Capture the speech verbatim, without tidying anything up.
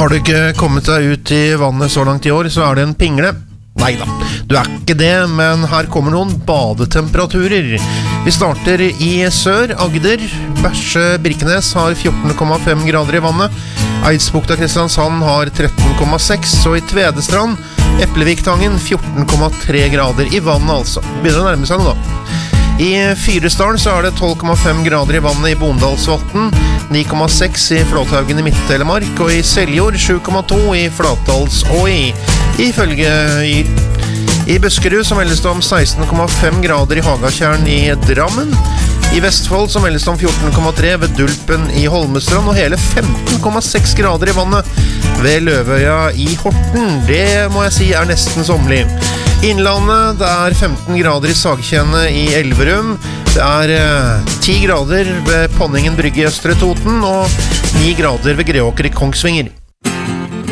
Har du ikke kommet deg ut i vannet så langt i år, så er det en pingle. Neida, du er ikke det, men her kommer noen badetemperaturer. Vi starter i sør, Agder. Bæsje Birkenes har fjorten komma fem grader i vannet. Eidsbukta Kristiansand har tretten komma seks, og i Tvedestrand, Epleviktangen, fjorten komma tre grader i vannet altså. Begynner å nærme seg nå da. I Fyresdalen så er det tolv komma fem grader i vannet i Bondalsvatn, ni komma seks i Flåthaugen i Midt-Telemark, og i Seljord sju komma to i Flatdals og i, ifølge Yr. I Buskerud så meldes det om seksten komma fem grader i Hagatjern i Drammen. I Vestfold så meldes det om fjorten komma tre ved Dulpen i Holmestrand, og hele femten komma seks grader i vannet ved Løvøya i Horten. Det må jeg si er nesten sommerlig. Innlandet, det er femten grader i Sagkjenne i Elverum. Det er eh, ti grader ved Ponningen brygge i Østre Toten, og ni grader ved Greåker i Kongsvinger.